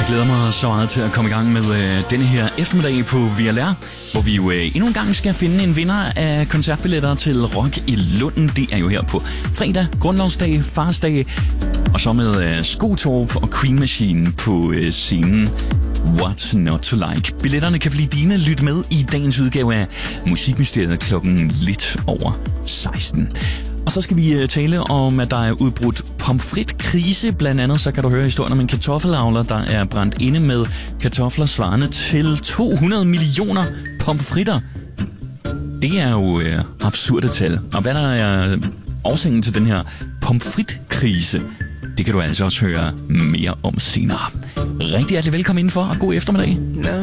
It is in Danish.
Jeg glæder mig så meget til at komme i gang med denne her eftermiddag på VLR, hvor vi jo endnu en gang skal finde en vinder af koncertbilletter til Rock i Lunden. Det er jo her på fredag, grundlovsdag, farsdag, og så med Skotorp og Queen Machine på scenen. What Not To Like. Billetterne kan blive dine. Lyt med i dagens udgave af Musikmysteriet klokken lidt over 16. Og så skal vi tale om, at der er udbrudt pomfritkrise. Blandt andet så kan du høre historien om en kartoffelavler, der er brændt inde med kartofler svarende til 200 millioner pomfritter. Det er jo absurde tal. Og hvad der er årsagen til den her pomfritkrise, det kan du altså også høre mere om senere. Rigtig hjertelig velkommen indenfor, og god eftermiddag.